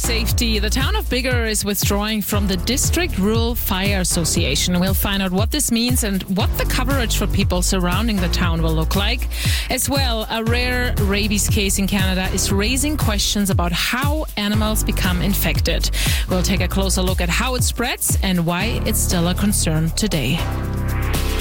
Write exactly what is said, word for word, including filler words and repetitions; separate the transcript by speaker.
Speaker 1: safety. The town of Biggar is withdrawing from the District Rural Fire Association. We'll find out what this means and what the coverage for people surrounding the town will look like. As well, a rare rabies case in Canada is raising questions about how animals become infected. We'll take a closer look at how it spreads and why it's still a concern today.